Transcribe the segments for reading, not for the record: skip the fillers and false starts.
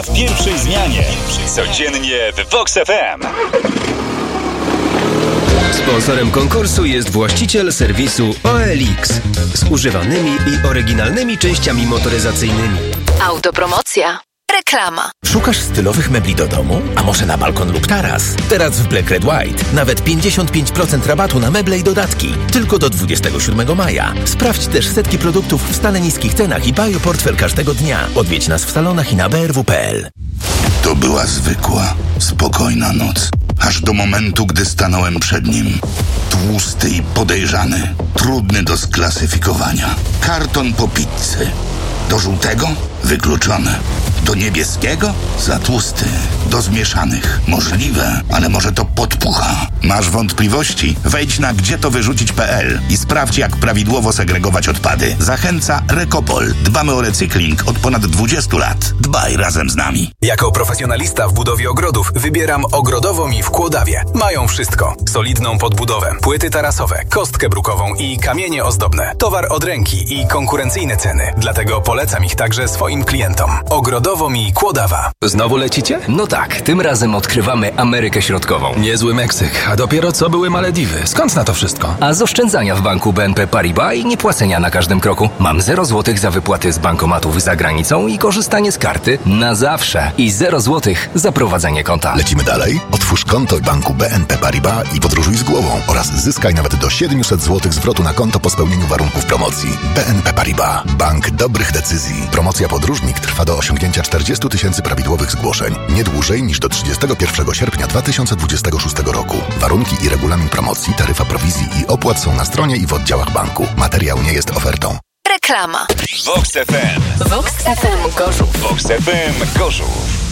Reklama w pierwszej zmianie. Codziennie w Vox FM. Sponsorem konkursu jest właściciel serwisu OLX z używanymi i oryginalnymi częściami motoryzacyjnymi. Autopromocja. Reklama. Szukasz stylowych mebli do domu? A może na balkon lub taras? Teraz w Black Red White nawet 55% rabatu na meble i dodatki. Tylko do 27 maja. Sprawdź też setki produktów w stale niskich cenach i bioportfel każdego dnia. Odwiedź nas w salonach i na brw.pl. To była zwykła, spokojna noc. Aż do momentu, gdy stanąłem przed nim. Tłusty i podejrzany. Trudny do sklasyfikowania. Karton po pizzy. Do żółtego? Wykluczone. Do niebieskiego? Za tłusty. Do zmieszanych? Możliwe, ale może to podpucha. Masz wątpliwości? Wejdź na gdzietowyrzucić.pl i sprawdź, jak prawidłowo segregować odpady. Zachęca Recopol. Dbamy o recykling od ponad 20 lat. Dbaj razem z nami. Jako profesjonalista w budowie ogrodów wybieram Ogrodowo Mi w Kłodawie. Mają wszystko. Solidną podbudowę, płyty tarasowe, kostkę brukową i kamienie ozdobne. Towar od ręki i konkurencyjne ceny. Dlatego polecam ich także swoim klientom. Ogrodowo Mi Kłodawa. Znowu lecicie? No tak, tym razem odkrywamy Amerykę Środkową. Niezły Meksyk, a dopiero co były Malediwy. Skąd na to wszystko? A z oszczędzania w banku BNP Paribas i niepłacenia na każdym kroku. Mam 0 zł za wypłaty z bankomatów za granicą i korzystanie z karty na zawsze. I 0 zł za prowadzenie konta. Lecimy dalej? Otwórz konto w banku BNP Paribas i podróżuj z głową oraz zyskaj nawet do 700 zł zwrotu na konto po spełnieniu warunków promocji. BNP Paribas. Bank dobrych decyzji. Promocja Podróżnik trwa do osiągnięcia 40 000 prawidłowych zgłoszeń. Nie dłużej niż do 31 sierpnia 2026 roku. Warunki i regulamin promocji, taryfa prowizji i opłat są na stronie i w oddziałach banku. Materiał nie jest ofertą. Reklama. Vox FM. Vox FM Gorzów. Vox FM Gorzów.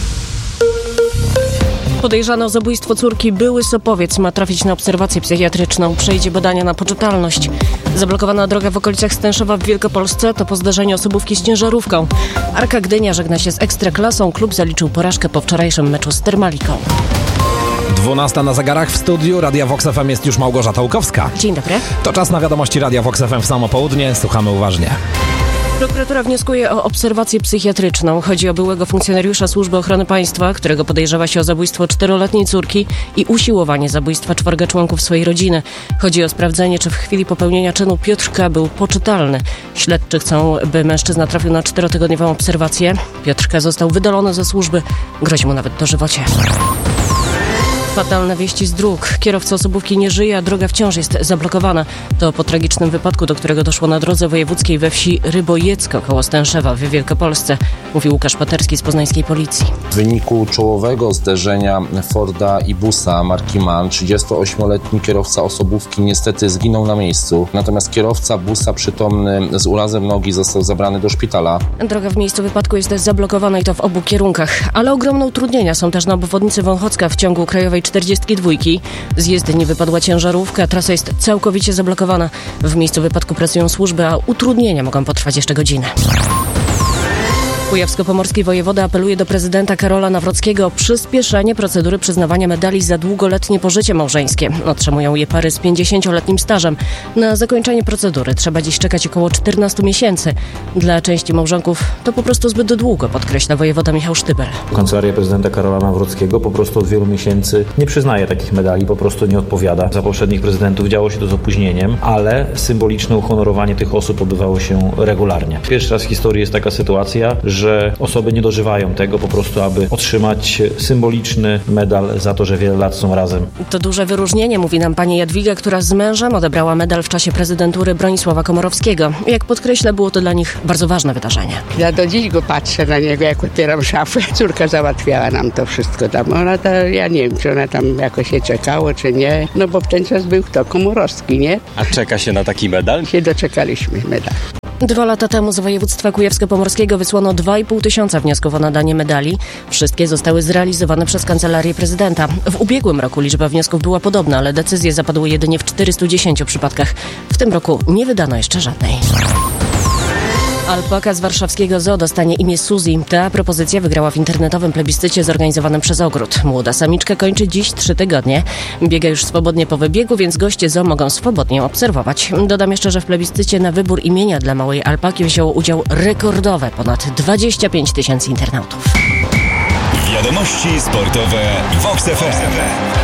Podejrzany o zabójstwo córki były Sopowiec ma trafić na obserwację psychiatryczną. Przejdzie badania na poczytalność. Zablokowana droga w okolicach Stęszowa w Wielkopolsce to po zdarzeniu osobówki z ciężarówką. Arka Gdynia żegna się z Ekstraklasą. Klub zaliczył porażkę po wczorajszym meczu z Termaliką. 12 na zegarach. W studiu Radia Vox FM jest już Małgorzata Łukowska. Dzień dobry. To czas na wiadomości Radia Vox FM w samo południe. Słuchamy uważnie. Prokuratura wnioskuje o obserwację psychiatryczną. Chodzi o byłego funkcjonariusza Służby Ochrony Państwa, którego podejrzewa się o zabójstwo 4-letniej córki i usiłowanie zabójstwa 4 członków swojej rodziny. Chodzi o sprawdzenie, czy w chwili popełnienia czynu Piotr K. był poczytalny. Śledczy chcą, by mężczyzna trafił na 4-tygodniową obserwację. Piotr K. został wydalony ze służby. Grozi mu nawet dożywocie. Fatalne wieści z dróg. Kierowca osobówki nie żyje, a droga wciąż jest zablokowana. To po tragicznym wypadku, do którego doszło na drodze wojewódzkiej we wsi Rybojecko koło Stęszewa w Wielkopolsce, mówił Łukasz Paterski z poznańskiej policji. W wyniku czołowego zderzenia Forda i busa marki MAN 38-letni kierowca osobówki niestety zginął na miejscu. Natomiast kierowca busa przytomny z urazem nogi został zabrany do szpitala. Droga w miejscu wypadku jest zablokowana i to w obu kierunkach. Ale ogromne utrudnienia są też na obwodnicy Wąchocka w ciągu krajowej 42. Z jezdni wypadła ciężarówka, trasa jest całkowicie zablokowana. W miejscu wypadku pracują służby, a utrudnienia mogą potrwać jeszcze godzinę. Kujawsko-pomorski wojewoda apeluje do prezydenta Karola Nawrockiego o przyspieszenie procedury przyznawania medali za długoletnie pożycie małżeńskie. Otrzymują je pary z 50-letnim stażem. Na zakończenie procedury trzeba dziś czekać około 14 miesięcy. Dla części małżonków to po prostu zbyt długo, podkreśla wojewoda Michał Sztybel. Kancelaria prezydenta Karola Nawrockiego po prostu od wielu miesięcy nie przyznaje takich medali, po prostu nie odpowiada. Za poprzednich prezydentów działo się to z opóźnieniem, ale symboliczne uhonorowanie tych osób odbywało się regularnie. Pierwszy raz w historii jest taka sytuacja, że osoby nie dożywają tego po prostu, aby otrzymać symboliczny medal za to, że wiele lat są razem. To duże wyróżnienie, mówi nam pani Jadwiga, która z mężem odebrała medal w czasie prezydentury Bronisława Komorowskiego. Jak podkreśla, było to dla nich bardzo ważne wydarzenie. Ja do dziś go patrzę na niego, jak otwieram szafę. Córka załatwiała nam to wszystko tam. Ona to, ja nie wiem, czy ona tam jakoś się czekało, czy nie. No bo w ten czas był kto? Komorowski, nie? A czeka się na taki medal? Się doczekaliśmy medal. 2 lata temu z województwa kujawsko-pomorskiego wysłano 2,5 tysiąca wniosków o nadanie medali. Wszystkie zostały zrealizowane przez Kancelarię Prezydenta. W ubiegłym roku liczba wniosków była podobna, ale decyzje zapadły jedynie w 410 przypadkach. W tym roku nie wydano jeszcze żadnej. Alpaka z warszawskiego zoo dostanie imię Suzy. Ta propozycja wygrała w internetowym plebiscycie zorganizowanym przez Ogród. Młoda samiczka kończy dziś 3 tygodnie. Biega już swobodnie po wybiegu, więc goście zoo mogą swobodnie obserwować. Dodam jeszcze, że w plebiscycie na wybór imienia dla małej alpaki wzięło udział rekordowe ponad 25 000 internautów. Wiadomości sportowe w VOX FM.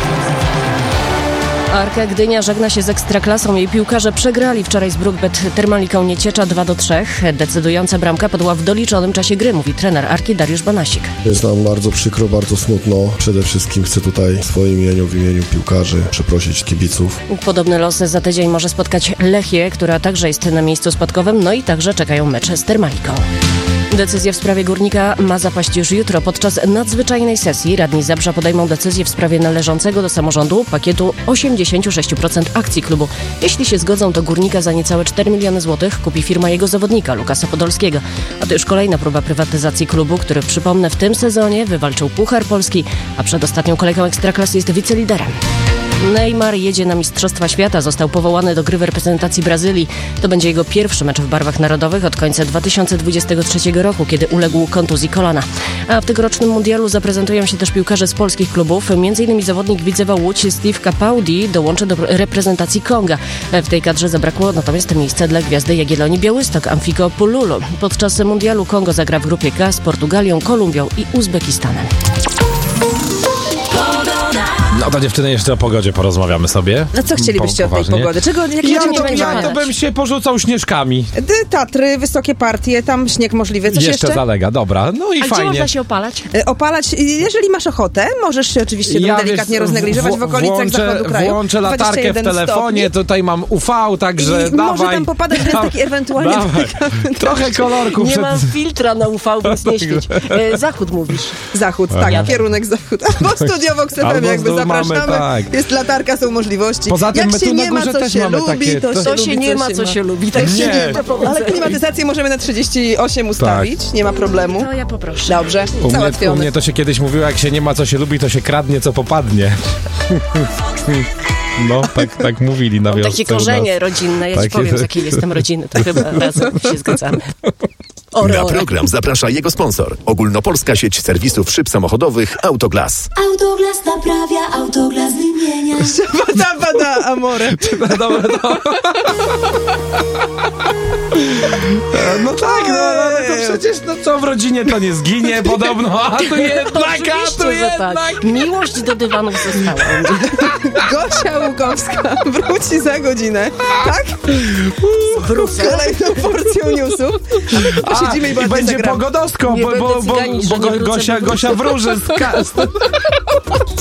Arka Gdynia żegna się z Ekstraklasą. Jej piłkarze przegrali wczoraj z Brookbet Termaliką Nieciecza 2-3. Decydująca bramka padła w doliczonym czasie gry, mówi trener Arki Dariusz Banasik. Jest nam bardzo przykro, bardzo smutno. Przede wszystkim chcę tutaj w swoim imieniu, w imieniu piłkarzy przeprosić kibiców. Podobny los za tydzień może spotkać Lechię, która także jest na miejscu spadkowym, no i także czekają mecze z Termaliką. Decyzja w sprawie Górnika ma zapaść już jutro. Podczas nadzwyczajnej sesji radni Zabrza podejmą decyzję w sprawie należącego do samorządu pakietu 86% akcji klubu. Jeśli się zgodzą, to Górnika za niecałe 4 miliony złotych kupi firma jego zawodnika, Lukasa Podolskiego. A to już kolejna próba prywatyzacji klubu, który, przypomnę, w tym sezonie wywalczył Puchar Polski, a przed ostatnią kolejką Ekstraklasy jest wiceliderem. Neymar jedzie na Mistrzostwa Świata. Został powołany do gry w reprezentacji Brazylii. To będzie jego pierwszy mecz w barwach narodowych od końca 2023 roku, kiedy uległ kontuzji kolana. A w tegorocznym mundialu zaprezentują się też piłkarze z polskich klubów. M.in. zawodnik Widzewa Łódź Steve Capaldi dołączy do reprezentacji Konga. W tej kadrze zabrakło natomiast miejsca dla gwiazdy Jagiellonii Białystok Amfiko Pululu. Podczas mundialu Kongo zagra w grupie K z Portugalią, Kolumbią i Uzbekistanem. No to dziewczyny, jeszcze o pogodzie porozmawiamy sobie. No co chcielibyście od tej pogody? Ja to bym się porzucał śnieżkami. Tatry, wysokie partie, tam śnieg możliwy. Coś jeszcze zalega, dobra. No i fajnie. fajnie. Gdzie można się opalać? Opalać, jeżeli masz ochotę, możesz się oczywiście delikatnie roznegliżować w okolicach zachodu kraju. Włączę latarkę w telefonie, stopni. Tutaj mam UV, także i może tam popadać, więc taki ewentualnie... Trochę kolorków. Nie mam filtra na UV, więc nie świeć. Zachód mówisz. Zachód, tak, kierunek zachód. Albo Studio VOX FM, jakby zapraszamy. Tak. Jest latarka, są możliwości. Poza tym jak się nie ma, co się lubi, takie, to się nie ma, co się lubi. Tak się nie ma. Ale klimatyzację możemy na 38 ustawić, tak. Nie ma problemu. To ja poproszę. Dobrze, załatwione. U mnie to się kiedyś mówiło, jak się nie ma, co się lubi, to się kradnie, co popadnie. No, tak mówili na wiosce. Takie korzenie rodzinne. Ja ci powiem, z jakiej jestem rodziny. To chyba razem się zgadzamy. Na program zaprasza jego sponsor. Ogólnopolska sieć serwisów szyb samochodowych Autoglas. Autoglas naprawia, Autoglas wymienia. Bada, amore. No tak, ale to przecież co w rodzinie to nie zginie podobno, a tu jednak. Tak. Miłość do dywanów została. Gosia Łukowska wróci za godzinę, tak? Z kolejną porcją newsów. Posiedzimy i będzie pogodowsko, bo Gosia wróży z